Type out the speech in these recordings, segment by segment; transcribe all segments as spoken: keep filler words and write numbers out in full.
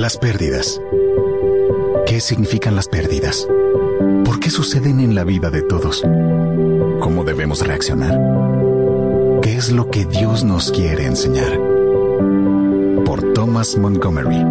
Las pérdidas. ¿Qué significan las pérdidas? ¿Por qué suceden en la vida de todos? ¿Cómo debemos reaccionar? ¿Qué es lo que Dios nos quiere enseñar? Por Thomas Montgomery.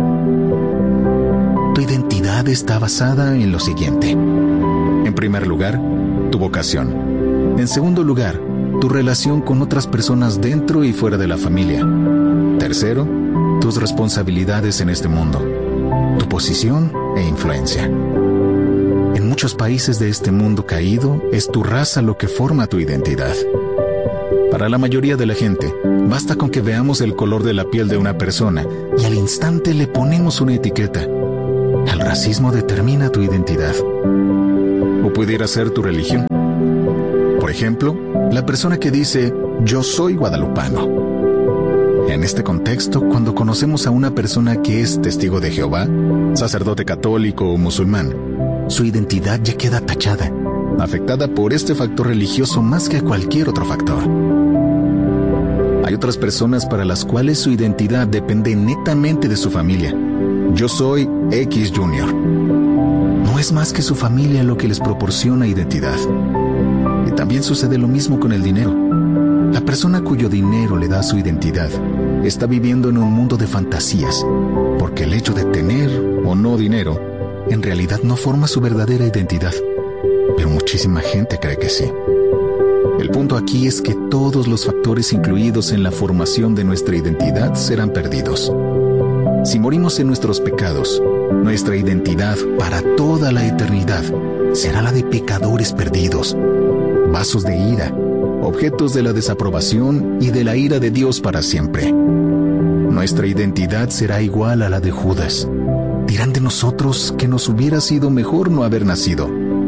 Tu identidad está basada en lo siguiente. En primer lugar, tu vocación. En segundo lugar, tu relación con otras personas dentro y fuera de la familia. Tercero, tus responsabilidades en este mundo, tu posición e influencia. En muchos países de este mundo caído, es tu raza lo que forma tu identidad. Para la mayoría de la gente, basta con que veamos el color de la piel de una persona y al instante le ponemos una etiqueta. El racismo determina tu identidad. O pudiera ser tu religión. Por ejemplo, la persona que dice, yo soy guadalupano. En este contexto, cuando conocemos a una persona que es testigo de Jehová, sacerdote católico o musulmán, su identidad ya queda tachada, afectada por este factor religioso más que cualquier otro factor. Hay otras personas para las cuales su identidad depende netamente de su familia. Yo soy X Junior. No es más que su familia lo que les proporciona identidad. Y también sucede lo mismo con el dinero. La persona cuyo dinero le da su identidad está viviendo en un mundo de fantasías, porque el hecho de tener o no dinero en realidad no forma su verdadera identidad. Pero muchísima gente cree que sí. El punto aquí es que todos los factores incluidos en la formación de nuestra identidad serán perdidos. Si morimos en nuestros pecados, nuestra identidad para toda la eternidad será la de pecadores perdidos, vasos de ira, objetos de la desaprobación y de la ira de Dios para siempre. Nuestra identidad será igual a la de Judas. Dirán de nosotros que nos hubiera sido mejor no haber nacido.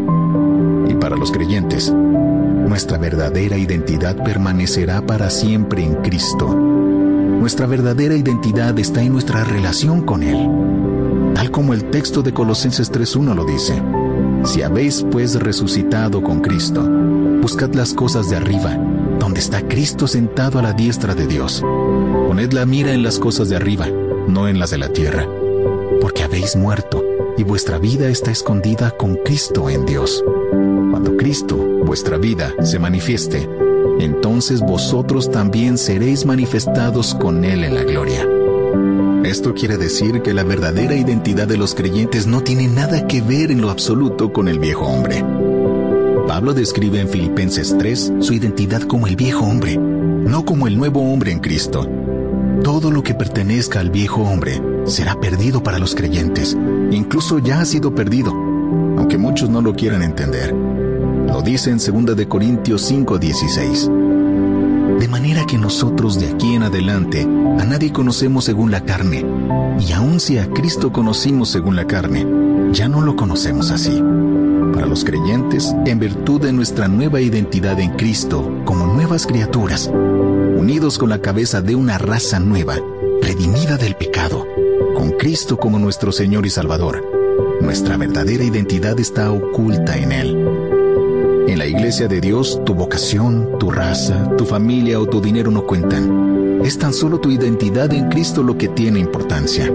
Y para los creyentes, nuestra verdadera identidad permanecerá para siempre en Cristo. Nuestra verdadera identidad está en nuestra relación con Él. Tal como el texto de Colosenses tres uno lo dice. Si habéis pues resucitado con Cristo, buscad las cosas de arriba, donde está Cristo sentado a la diestra de Dios. Poned la mira en las cosas de arriba, no en las de la tierra, porque habéis muerto, y vuestra vida está escondida con Cristo en Dios. Cuando Cristo, vuestra vida, se manifieste, entonces vosotros también seréis manifestados con Él en la gloria. Esto quiere decir que la verdadera identidad de los creyentes no tiene nada que ver en lo absoluto con el viejo hombre. Pablo describe en Filipenses tres su identidad como el viejo hombre, no como el nuevo hombre en Cristo. Todo lo que pertenezca al viejo hombre será perdido para los creyentes, incluso ya ha sido perdido, aunque muchos no lo quieran entender. Lo dice en segunda de Corintios cinco dieciséis. De manera que nosotros de aquí en adelante a nadie conocemos según la carne, y aun si a Cristo conocimos según la carne, ya no lo conocemos así. Para los creyentes, en virtud de nuestra nueva identidad en Cristo, como nuevas criaturas, unidos con la cabeza de una raza nueva, redimida del pecado, con Cristo como nuestro Señor y Salvador, nuestra verdadera identidad está oculta en Él. En la iglesia de Dios, tu vocación, tu raza, tu familia o tu dinero no cuentan. Es tan solo tu identidad en Cristo lo que tiene importancia.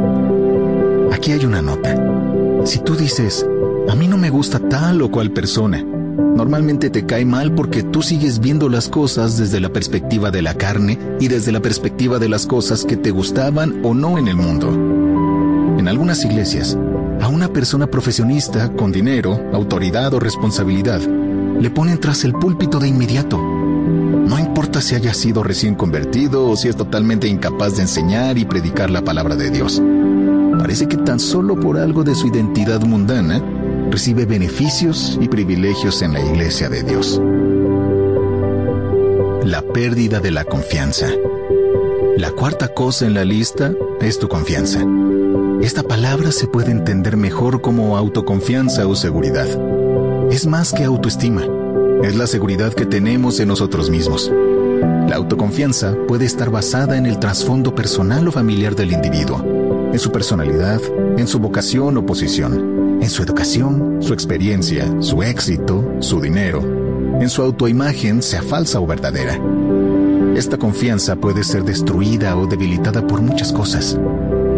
Aquí hay una nota. Si tú dices, a mí no me gusta tal o cual persona, normalmente te cae mal porque tú sigues viendo las cosas desde la perspectiva de la carne y desde la perspectiva de las cosas que te gustaban o no en el mundo. En algunas iglesias, a una persona profesionista con dinero, autoridad o responsabilidad, le ponen tras el púlpito de inmediato. No importa si haya sido recién convertido o si es totalmente incapaz de enseñar y predicar la palabra de Dios. Parece que tan solo por algo de su identidad mundana, recibe beneficios y privilegios en la iglesia de Dios. La pérdida de la confianza. La cuarta cosa en la lista es tu confianza. Esta palabra se puede entender mejor como autoconfianza o seguridad. Es más que autoestima. Es la seguridad que tenemos en nosotros mismos. La autoconfianza puede estar basada en el trasfondo personal o familiar del individuo, en su personalidad, en su vocación o posición, en su educación, su experiencia, su éxito, su dinero, en su autoimagen, sea falsa o verdadera. Esta confianza puede ser destruida o debilitada por muchas cosas.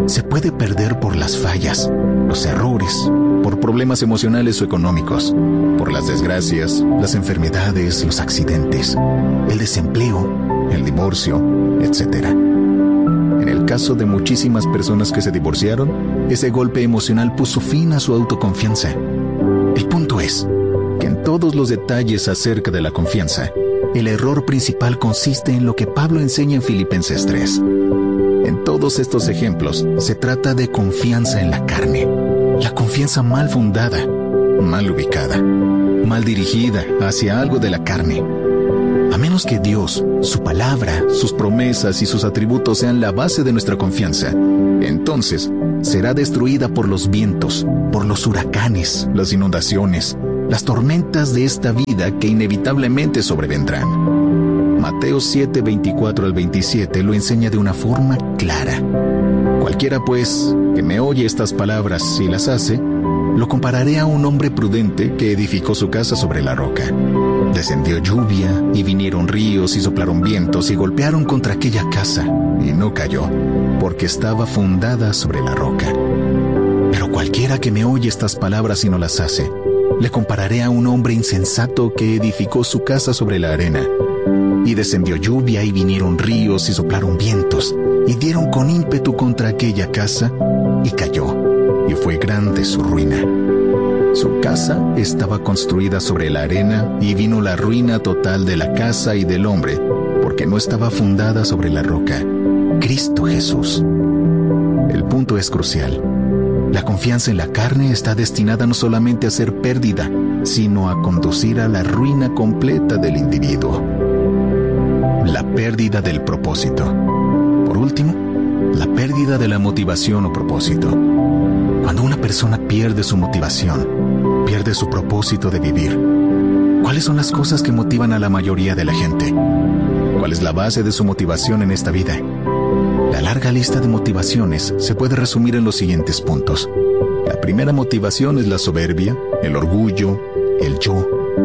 se puede perder por las fallas, los errores, por problemas emocionales o económicos, por las desgracias, las enfermedades, los accidentes, el desempleo, el divorcio, etcétera. En el caso de muchísimas personas que se divorciaron, ese golpe emocional puso fin a su autoconfianza. El punto es que en todos los detalles acerca de la confianza, el error principal consiste en lo que Pablo enseña en Filipenses tres. En todos estos ejemplos, se trata de confianza en la carne. La confianza mal fundada, mal ubicada, mal dirigida hacia algo de la carne. A menos que Dios, su palabra, sus promesas y sus atributos sean la base de nuestra confianza, entonces será destruida por los vientos, por los huracanes, las inundaciones, las tormentas de esta vida que inevitablemente sobrevendrán. Mateo siete, veinticuatro al veintisiete lo enseña de una forma clara. Cualquiera, pues, que me oye estas palabras y las hace, lo compararé a un hombre prudente que edificó su casa sobre la roca. Descendió lluvia, y vinieron ríos, y soplaron vientos, y golpearon contra aquella casa, y no cayó, porque estaba fundada sobre la roca. Pero cualquiera que me oye estas palabras y no las hace, le compararé a un hombre insensato que edificó su casa sobre la arena. Y descendió lluvia, y vinieron ríos, y soplaron vientos, y dieron con ímpetu contra aquella casa, y cayó, y fue grande su ruina. Su casa estaba construida sobre la arena, y vino la ruina total de la casa y del hombre, porque no estaba fundada sobre la roca, Cristo Jesús. El punto es crucial. La confianza en la carne está destinada no solamente a ser pérdida, sino a conducir a la ruina completa del individuo. La pérdida del propósito. Por último, la pérdida de la motivación o propósito. Cuando una persona pierde su motivación, pierde su propósito de vivir, ¿cuáles son las cosas que motivan a la mayoría de la gente? ¿Cuál es la base de su motivación en esta vida? La larga lista de motivaciones se puede resumir en los siguientes puntos. La primera motivación es la soberbia, el orgullo, el yo.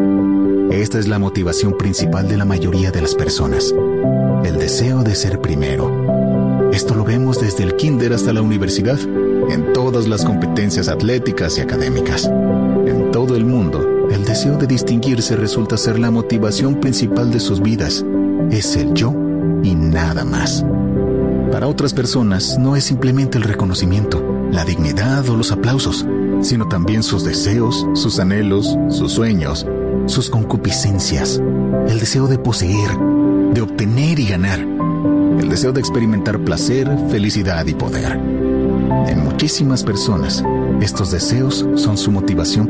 Esta es la motivación principal de la mayoría de las personas. El deseo de ser primero. Esto lo vemos desde el kinder hasta la universidad, en todas las competencias atléticas y académicas. En todo el mundo, el deseo de distinguirse resulta ser la motivación principal de sus vidas. Es el yo y nada más. Para otras personas no es simplemente el reconocimiento, la dignidad o los aplausos, sino también sus deseos, sus anhelos, sus sueños, sus concupiscencias, el deseo de poseer, de obtener y ganar, el deseo de experimentar placer, felicidad y poder. En muchísimas personas, estos deseos son su motivación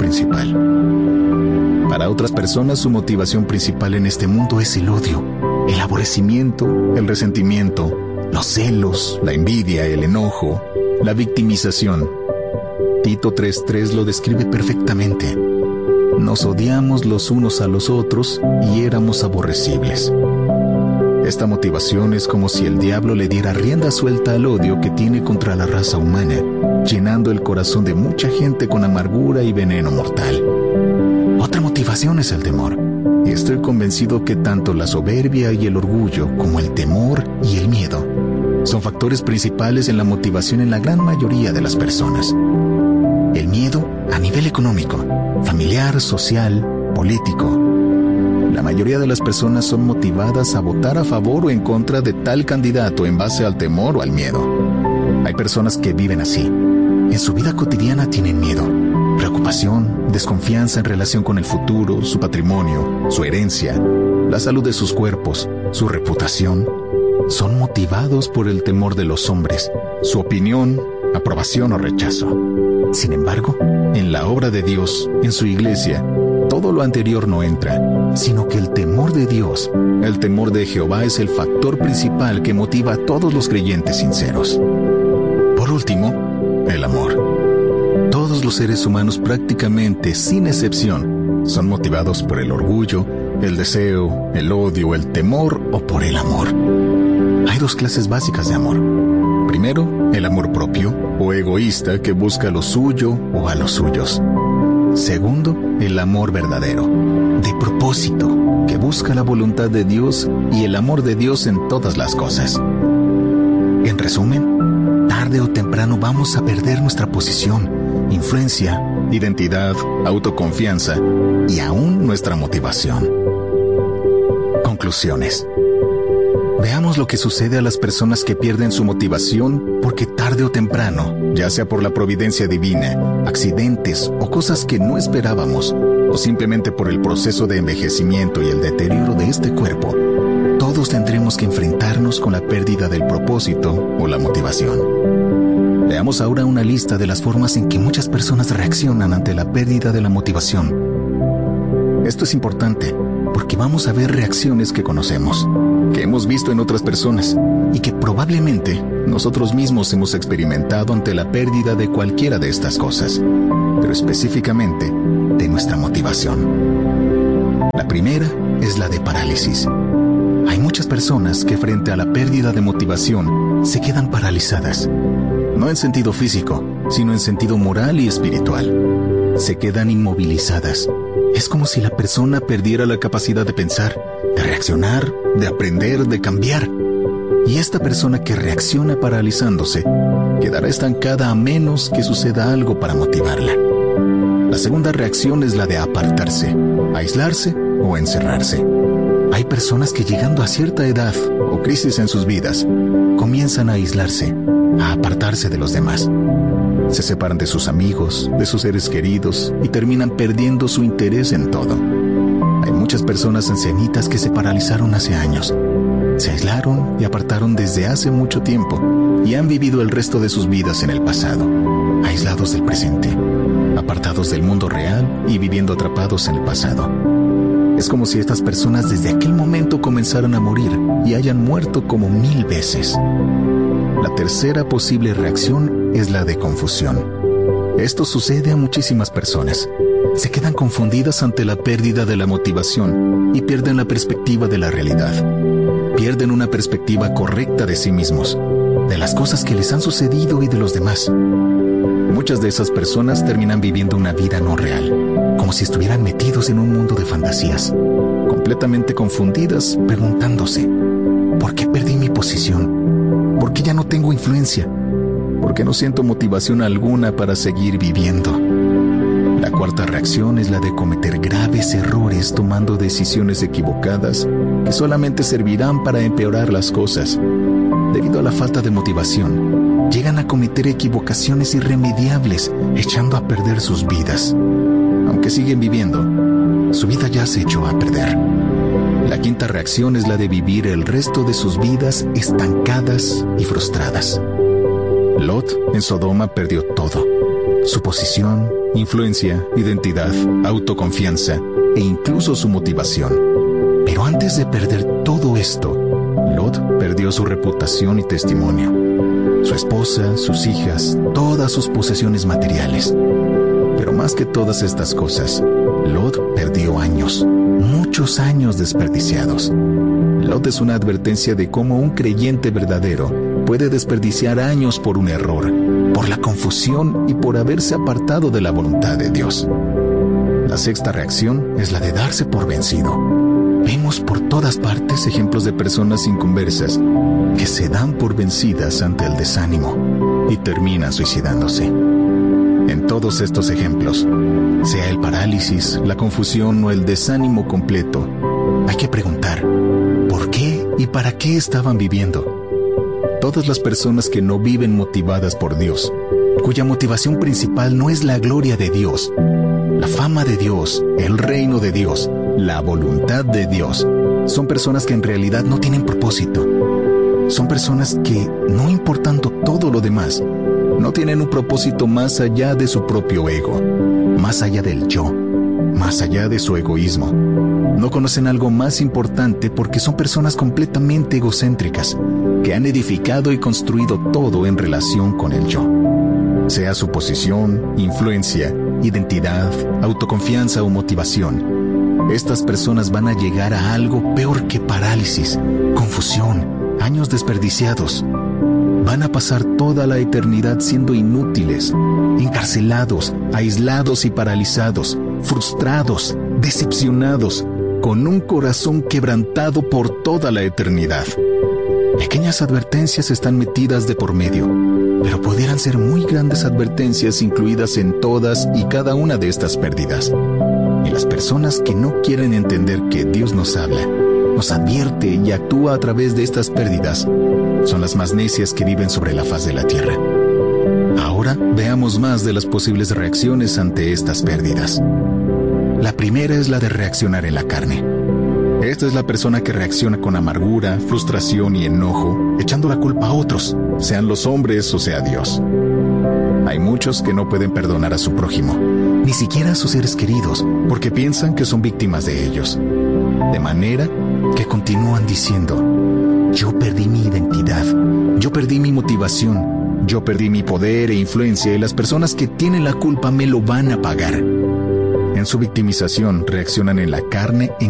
principal. Para otras personas, su motivación principal en este mundo es el odio, el aborrecimiento, el resentimiento, los celos, la envidia, el enojo, la victimización. Tito tres tres lo describe perfectamente. Nos odiamos los unos a los otros y éramos aborrecibles. Esta motivación es como si el diablo le diera rienda suelta al odio que tiene contra la raza humana, llenando el corazón de mucha gente con amargura y veneno mortal. Otra motivación es el temor. Y estoy convencido que tanto la soberbia y el orgullo como el temor y el miedo son factores principales en la motivación en la gran mayoría de las personas. El miedo a nivel económico, familiar, social, político. La mayoría de las personas son motivadas a votar a favor o en contra de tal candidato en base al temor o al miedo. Hay personas que viven así. En su vida cotidiana tienen miedo, preocupación, desconfianza en relación con el futuro, su patrimonio, su herencia, la salud de sus cuerpos, su reputación. Son motivados por el temor de los hombres, su opinión, aprobación o rechazo. Sin embargo, en la obra de Dios, en su iglesia, todo lo anterior no entra, sino que el temor de Dios, el temor de Jehová es el factor principal que motiva a todos los creyentes sinceros. Por último, el amor. Todos los seres humanos prácticamente, sin excepción, son motivados por el orgullo, el deseo, el odio, el temor o por el amor. Hay dos clases básicas de amor. Primero, el amor propio o egoísta que busca lo suyo o a los suyos. Segundo, el amor verdadero, de propósito, que busca la voluntad de Dios y el amor de Dios en todas las cosas. En resumen, dar tarde o temprano vamos a perder nuestra posición, influencia, identidad, autoconfianza y aún nuestra motivación. Conclusiones. Veamos lo que sucede a las personas que pierden su motivación porque tarde o temprano, ya sea por la providencia divina, accidentes o cosas que no esperábamos, o simplemente por el proceso de envejecimiento y el deterioro de este cuerpo, todos tendremos que enfrentarnos con la pérdida del propósito o la motivación. Veamos ahora una lista de las formas en que muchas personas reaccionan ante la pérdida de la motivación. Esto es importante porque vamos a ver reacciones que conocemos, que hemos visto en otras personas y que probablemente nosotros mismos hemos experimentado ante la pérdida de cualquiera de estas cosas, pero específicamente de nuestra motivación. La primera es la de parálisis. Hay muchas personas que frente a la pérdida de motivación se quedan paralizadas, no en sentido físico, sino en sentido moral y espiritual. Se quedan inmovilizadas. Es como si la persona perdiera la capacidad de pensar, de reaccionar, de aprender, de cambiar. Y esta persona que reacciona paralizándose quedará estancada a menos que suceda algo para motivarla. La segunda reacción es la de apartarse, aislarse o encerrarse. Hay personas que llegando a cierta edad o crisis en sus vidas, comienzan a aislarse, a apartarse de los demás. Se separan de sus amigos, de sus seres queridos y terminan perdiendo su interés en todo. Hay muchas personas ancianitas que se paralizaron hace años. Se aislaron y apartaron desde hace mucho tiempo y han vivido el resto de sus vidas en el pasado, aislados del presente, apartados del mundo real y viviendo atrapados en el pasado. Es como si estas personas desde aquel momento comenzaran a morir y hayan muerto como mil veces. La tercera posible reacción es la de confusión. Esto sucede a muchísimas personas. Se quedan confundidas ante la pérdida de la motivación y pierden la perspectiva de la realidad. Pierden una perspectiva correcta de sí mismos, de las cosas que les han sucedido y de los demás. Muchas de esas personas terminan viviendo una vida no real, como si estuvieran metidos en un mundo de fantasías, completamente confundidas, preguntándose, ¿por qué perdí mi posición? ¿Por qué ya no tengo influencia? ¿Por qué no siento motivación alguna para seguir viviendo? La cuarta reacción es la de cometer graves errores tomando decisiones equivocadas que solamente servirán para empeorar las cosas. Debido a la falta de motivación, llegan a cometer equivocaciones irremediables, echando a perder sus vidas. Aunque siguen viviendo, su vida ya se echó a perder. La quinta reacción es la de vivir el resto de sus vidas estancadas y frustradas. Lot en Sodoma perdió todo: su posición, influencia, identidad, autoconfianza e incluso su motivación. Pero antes de perder todo esto, Lot perdió su reputación y testimonio, su esposa, sus hijas, todas sus posesiones materiales. Pero más que todas estas cosas, Lot perdió años, muchos años desperdiciados. Lot es una advertencia de cómo un creyente verdadero puede desperdiciar años por un error, por la confusión y por haberse apartado de la voluntad de Dios. La sexta reacción es la de darse por vencido. Vemos por todas partes ejemplos de personas inconversas que se dan por vencidas ante el desánimo y terminan suicidándose. En todos estos ejemplos, sea el parálisis, la confusión o el desánimo completo, hay que preguntar, ¿por qué y para qué estaban viviendo? Todas las personas que no viven motivadas por Dios, cuya motivación principal no es la gloria de Dios, la fama de Dios, el reino de Dios, la voluntad de Dios, son personas que en realidad no tienen propósito. Son personas que, no importando todo lo demás, no tienen un propósito más allá de su propio ego, más allá del yo, más allá de su egoísmo. No conocen algo más importante porque son personas completamente egocéntricas, que han edificado y construido todo en relación con el yo. Sea su posición, influencia, identidad, autoconfianza o motivación, estas personas van a llegar a algo peor que parálisis, confusión, años desperdiciados. Van a pasar toda la eternidad siendo inútiles, encarcelados, aislados y paralizados, frustrados, decepcionados, con un corazón quebrantado por toda la eternidad. Pequeñas advertencias están metidas de por medio, pero pudieran ser muy grandes advertencias incluidas en todas y cada una de estas pérdidas. Y las personas que no quieren entender que Dios nos habla, nos advierte y actúa a través de estas pérdidas, son las más necias que viven sobre la faz de la tierra. Ahora veamos más de las posibles reacciones ante estas pérdidas. La primera es la de reaccionar en la carne. Esta es la persona que reacciona con amargura, frustración y enojo, echando la culpa a otros, sean los hombres o sea Dios. Hay muchos que no pueden perdonar a su prójimo, ni siquiera a sus seres queridos, porque piensan que son víctimas de ellos. De manera que continúan diciendo: yo perdí mi identidad, yo perdí mi motivación, yo perdí mi poder e influencia y las personas que tienen la culpa me lo van a pagar. En su victimización reaccionan en la carne en